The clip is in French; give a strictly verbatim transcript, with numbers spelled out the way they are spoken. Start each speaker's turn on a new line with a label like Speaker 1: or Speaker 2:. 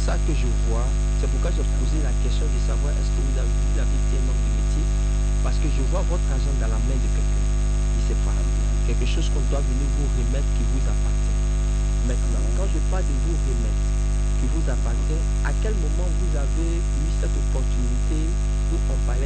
Speaker 1: ça que je vois. C'est pourquoi j'ai posé la question de savoir est-ce que vous avez, vous avez été un homme de métier. Parce que je vois votre argent dans la main de quelqu'un. Il ne sait pas. Quelque chose qu'on doit venir vous remettre qui vous appartient. Maintenant, quand je parle de vous remettre, qui vous appartient, à quel moment vous avez eu cette opportunité où on parlait